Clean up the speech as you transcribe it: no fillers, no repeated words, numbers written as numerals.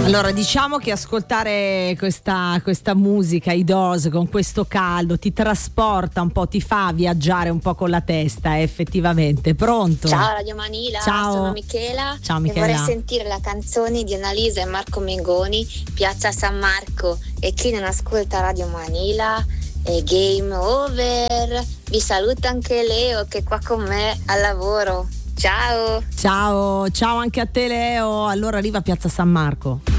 Allora, diciamo che ascoltare questa musica, i Doors, con questo caldo ti trasporta un po', ti fa viaggiare un po' con la testa, effettivamente. Pronto? Ciao Radio Manila, Ciao. sono Michela. Ciao Michela. E vorrei sentire la canzone di Annalisa e Marco Mengoni, Piazza San Marco. E chi non ascolta Radio Manila è game over. Vi saluta anche Leo che è qua con me al lavoro. Ciao. Ciao anche a te Leo. Allora arriva Piazza San Marco.